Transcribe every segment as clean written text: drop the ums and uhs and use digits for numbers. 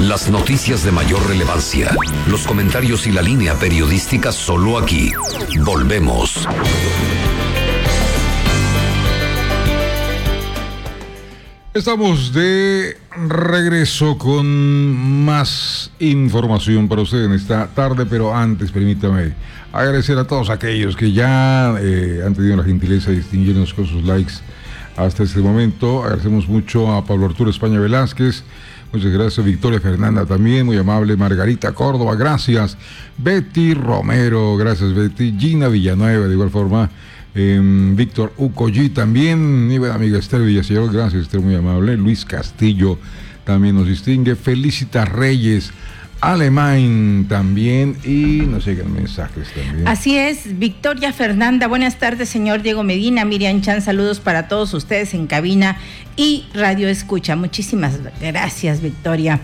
Las noticias de mayor relevancia, los comentarios y la línea periodística solo aquí. Volvemos. Estamos de regreso con más información para usted en esta tarde, pero antes permítame agradecer a todos aquellos que ya han tenido la gentileza de distinguirnos con sus likes hasta este momento. Agradecemos mucho a Pablo Arturo España Velázquez, muchas gracias. Victoria Fernanda también, muy amable. Margarita Córdoba, gracias. Betty Romero, gracias Betty. Gina Villanueva, de igual forma. Víctor Ucollí también, mi buena amiga Esther Villaseñor, gracias Esther, muy amable. Luis Castillo también nos distingue. Felicitas Reyes, Alemán también, y nos llegan mensajes también. Así es, Victoria Fernanda, buenas tardes señor Diego Medina, Miriam Chan, saludos para todos ustedes en cabina y radio escucha. Muchísimas gracias, Victoria.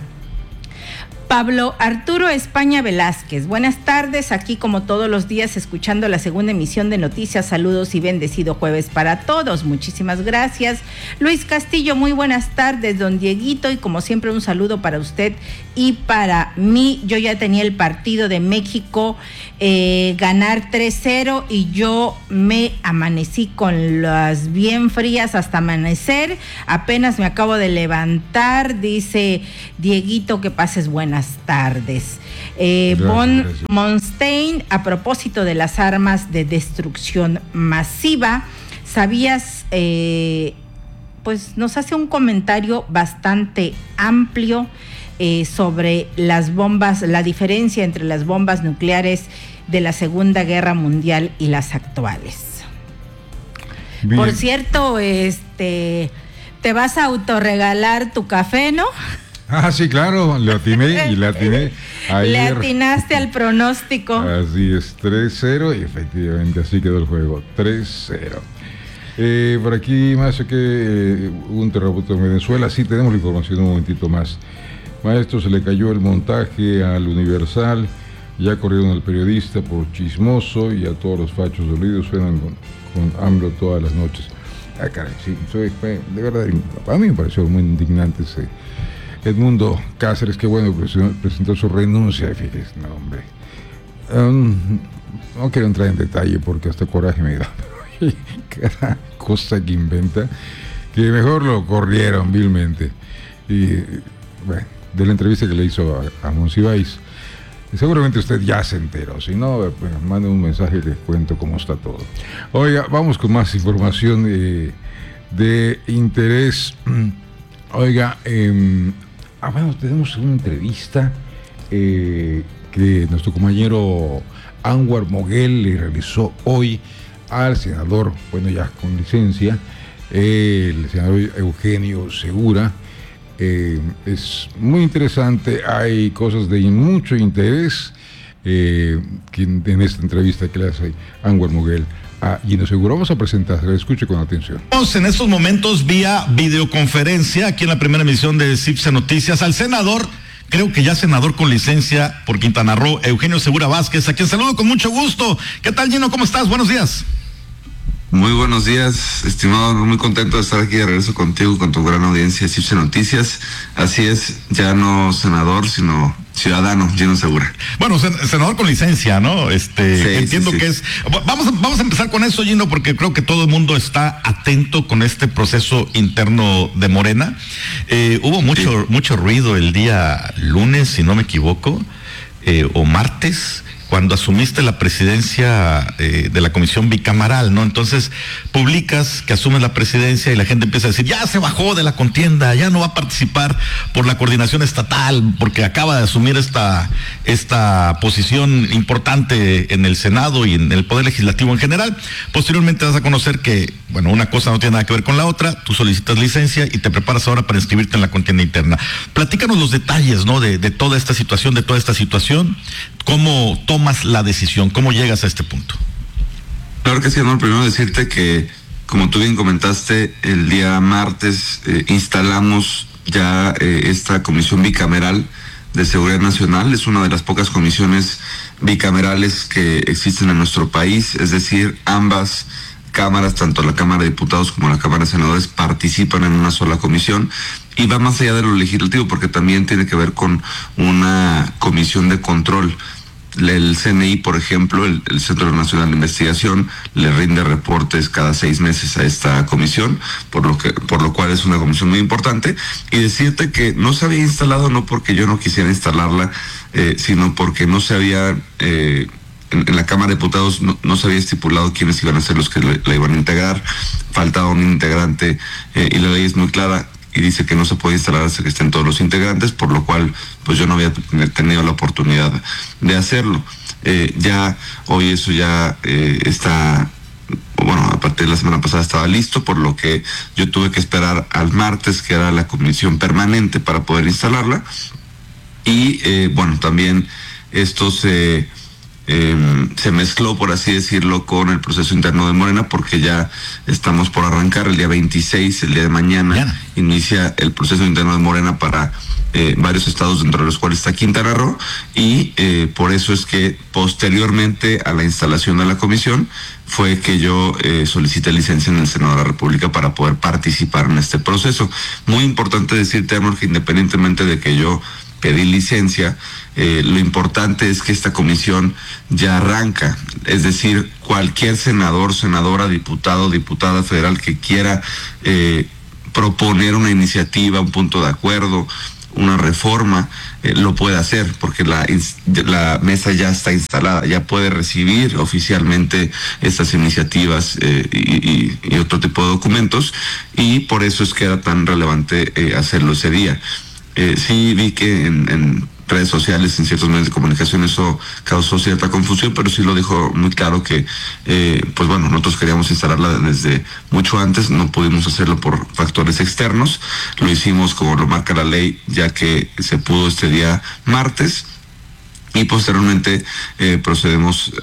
Pablo Arturo España Velázquez, buenas tardes, aquí como todos los días escuchando la segunda emisión de Noticias, saludos y bendecido jueves para todos, muchísimas gracias. Luis Castillo, muy buenas tardes, don Dieguito, y como siempre un saludo para usted y para mí. Yo ya tenía el partido de México ganar 3-0 y yo me amanecí con las bien frías hasta amanecer, apenas me acabo de levantar, dice Dieguito, que pases buenas tardes. Von Monstein, a propósito de las armas de destrucción masiva, ¿sabías? Pues nos hace un comentario bastante amplio sobre las bombas, la diferencia entre las bombas nucleares de la Segunda Guerra Mundial y las actuales. Bien. Por cierto, te vas a autorregalar tu café, ¿no? Ah, sí, claro, le atiné. Ayer. Le atinaste al pronóstico. Así es, 3-0 y efectivamente así quedó el juego, 3-0. Por aquí más que hubo un terremoto en Venezuela, sí tenemos la información un momentito más. Maestro, se le cayó el montaje al Universal, ya corrieron al periodista por chismoso y a todos los fachos dolidos, suenan con AMLO todas las noches. Ah, caray, sí, de verdad, a mí me pareció muy indignante ese Edmundo Cáceres, qué bueno, presentó su renuncia, fíjese, no, hombre. No quiero entrar en detalle porque hasta coraje me da, pero cada cosa que inventa, que mejor lo corrieron vilmente. Y bueno, de la entrevista que le hizo a Monsiváis, seguramente usted ya se enteró, si no, pues, mande un mensaje y le cuento cómo está todo. Oiga, vamos con más información de interés. Oiga, bueno, tenemos una entrevista que nuestro compañero Anwar Moguel le realizó hoy al senador, bueno, ya con licencia, el senador Eugenio Segura. Es muy interesante, hay cosas de mucho interés en esta entrevista que le hace Anwar Moguel a Gino Segura. Vamos a presentar, escuche con atención. Vamos en estos momentos vía videoconferencia aquí en la primera emisión de CIPSE Noticias al senador, creo que ya senador con licencia por Quintana Roo, Eugenio Segura Vázquez, a quien saludo con mucho gusto. ¿Qué tal, Gino? ¿Cómo estás? Buenos días. Muy buenos días, estimado, muy contento de estar aquí de regreso contigo, con tu gran audiencia de CIPSE Noticias. Así es, ya no senador, sino ciudadano, Gino Segura. Bueno, senador con licencia, ¿no? Sí, entiendo que es... Vamos a empezar con eso, Gino, porque creo que todo el mundo está atento con este proceso interno de Morena. Hubo mucho ruido el día lunes, si no me equivoco, o martes, cuando asumiste la presidencia de la comisión bicameral, ¿no? Entonces publicas que asumes la presidencia y la gente empieza a decir, ya se bajó de la contienda, ya no va a participar por la coordinación estatal, porque acaba de asumir esta posición importante en el Senado y en el Poder Legislativo en general. Posteriormente vas a conocer que, bueno, una cosa no tiene nada que ver con la otra, tú solicitas licencia y te preparas ahora para inscribirte en la contienda interna. Platícanos los detalles, ¿no? De toda esta situación, ¿cómo tomas la decisión? ¿Cómo llegas a este punto? Claro que sí, Anwar. Primero decirte que, como tú bien comentaste, el día martes instalamos ya esta comisión bicameral de seguridad nacional. Es una de las pocas comisiones bicamerales que existen en nuestro país, es decir, ambas cámaras, tanto la Cámara de Diputados como la Cámara de Senadores, participan en una sola comisión, y va más allá de lo legislativo porque también tiene que ver con una comisión de control. El CNI, por ejemplo, el Centro Nacional de Investigación, le rinde reportes cada 6 meses a esta comisión, por lo cual es una comisión muy importante. Y decirte que no se había instalado, no porque yo no quisiera instalarla, sino porque no se había, en la Cámara de Diputados no se había estipulado quiénes iban a ser los que la iban a integrar, faltaba un integrante, y la ley es muy clara y dice que no se puede instalar hasta que estén todos los integrantes, por lo cual pues yo no había tenido la oportunidad de hacerlo. Ya hoy eso ya está, bueno, a partir de la semana pasada estaba listo, por lo que yo tuve que esperar al martes, que era la comisión permanente, para poder instalarla. Y bueno, también esto se mezcló, por así decirlo, con el proceso interno de Morena, porque ya estamos por arrancar el día 26, el día de mañana, inicia el proceso interno de Morena para varios estados, dentro de los cuales está Quintana Roo, y por eso es que posteriormente a la instalación de la comisión fue que yo solicité licencia en el Senado de la República para poder participar en este proceso. Muy importante decirte, Amor, que independientemente de que yo pedí licencia, lo importante es que esta comisión ya arranca, es decir, cualquier senador, senadora, diputado, diputada federal que quiera proponer una iniciativa, un punto de acuerdo, una reforma, lo puede hacer, porque la mesa ya está instalada, ya puede recibir oficialmente estas iniciativas y otro tipo de documentos, y por eso es que era tan relevante hacerlo ese día. Sí vi que en redes sociales, en ciertos medios de comunicación, eso causó cierta confusión, pero sí lo dijo muy claro que, pues bueno, nosotros queríamos instalarla desde mucho antes, no pudimos hacerlo por factores externos, lo hicimos como lo marca la ley, ya que se pudo este día martes, y posteriormente procedemos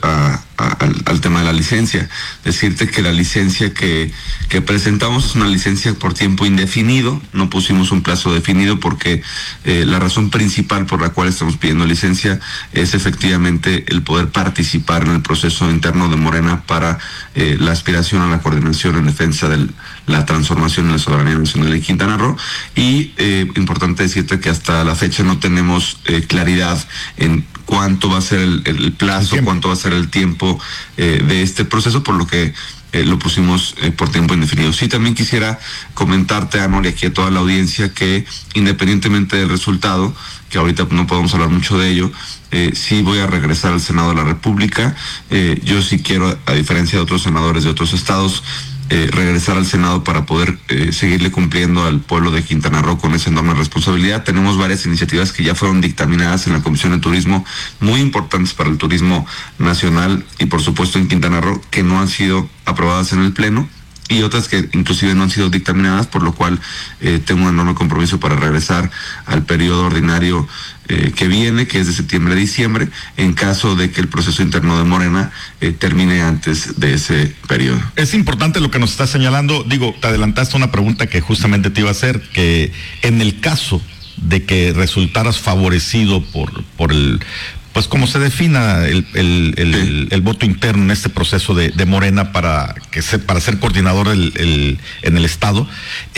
al tema de la licencia. Decirte que la licencia que presentamos es una licencia por tiempo indefinido, no pusimos un plazo definido porque la razón principal por la cual estamos pidiendo licencia es efectivamente el poder participar en el proceso interno de Morena para la aspiración a la coordinación en defensa de la transformación en la soberanía nacional de Quintana Roo. Y importante decirte que hasta la fecha no tenemos claridad en cuánto va a ser el plazo, cuánto va a ser el tiempo de este proceso, por lo que lo pusimos por tiempo indefinido. Sí, también quisiera comentarte, Anor, y aquí a toda la audiencia, que independientemente del resultado, que ahorita no podemos hablar mucho de ello, sí voy a regresar al Senado de la República. Yo sí quiero, a diferencia de otros senadores de otros estados, regresar al Senado para poder seguirle cumpliendo al pueblo de Quintana Roo con esa enorme responsabilidad. Tenemos varias iniciativas que ya fueron dictaminadas en la Comisión de Turismo, muy importantes para el turismo nacional y por supuesto en Quintana Roo, que no han sido aprobadas en el Pleno, y otras que inclusive no han sido dictaminadas, por lo cual tengo un enorme compromiso para regresar al periodo ordinario que viene, que es de septiembre a diciembre, en caso de que el proceso interno de Morena termine antes de ese periodo. Es importante lo que nos estás señalando. Digo, te adelantaste una pregunta que justamente te iba a hacer, que en el caso de que resultaras favorecido por el, pues como se defina el voto interno en este proceso de Morena para ser coordinador en el estado,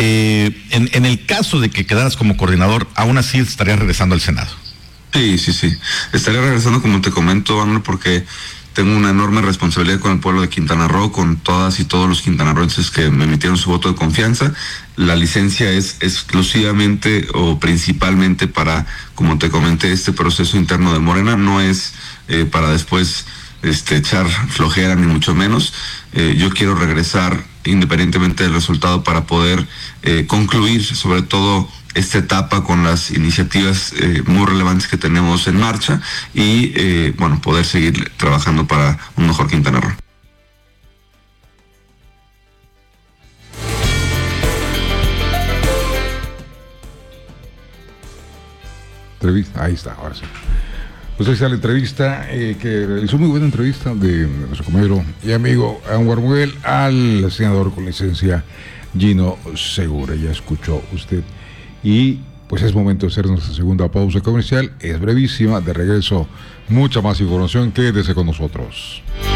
en el caso de que quedaras como coordinador, aún así estarías regresando al Senado. Sí. Estaría regresando, como te comento, Manuel, porque tengo una enorme responsabilidad con el pueblo de Quintana Roo, con todas y todos los quintanarroenses que me emitieron su voto de confianza. La licencia es exclusivamente o principalmente para, como te comenté, este proceso interno de Morena, no es para después echar flojera, ni mucho menos. Yo quiero regresar independientemente del resultado para poder concluir, sobre todo, esta etapa con las iniciativas muy relevantes que tenemos en marcha y, bueno, poder seguir trabajando para un mejor Quintana Roo. Entrevista, ahí está, ahora sí. Pues ahí está la entrevista, que realizó muy buena entrevista de nuestro compañero y amigo Anwar Muguel al senador con licencia Gino Segura. Ya escuchó usted. Y pues es momento de hacer nuestra segunda pausa comercial. Es brevísima, de regreso mucha más información. Quédese con nosotros.